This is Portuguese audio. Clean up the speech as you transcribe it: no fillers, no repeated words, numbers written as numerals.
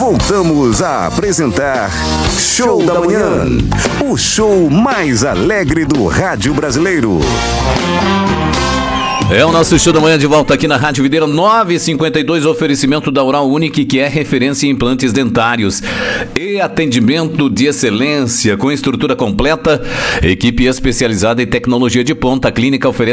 Voltamos a apresentar Show da Manhã, o show mais alegre do rádio brasileiro. É o nosso Show da Manhã de volta aqui na Rádio Videira 952, oferecimento da Oral Unique, que é referência em implantes dentários e atendimento de excelência com estrutura completa, equipe especializada em tecnologia de ponta. A clínica oferece